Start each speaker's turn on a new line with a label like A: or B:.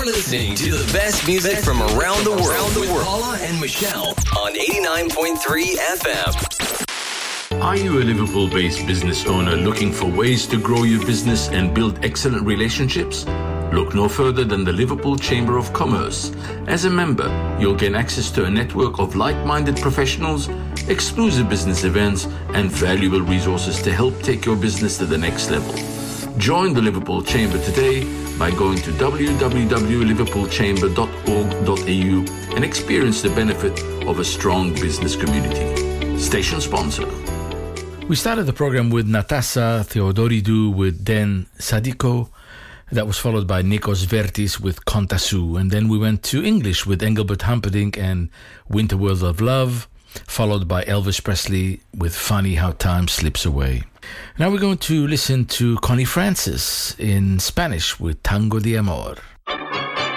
A: listening to the best music from around the world with Paula and Michelle on 89.3 FM.
B: Are you a Liverpool-based business owner looking for ways to grow your business and build excellent relationships? Look no further than the Liverpool Chamber of Commerce. As a member, you'll gain access to a network of like-minded professionals, exclusive business events, and valuable resources to help take your business to the next level. Join the Liverpool Chamber today by going to www.liverpoolchamber.org.au and experience the benefit of a strong business community. Station sponsor.
C: We started the program with Natasa Theodoridou with Den Sadiko. That was followed by Nikos Vertis with Kontasu. And then we went to English with Engelbert Humperdinck and Winter World of Love, followed by Elvis Presley with Funny How Time Slips Away. Now we're going to listen to Connie Francis in Spanish with Tango de Amor.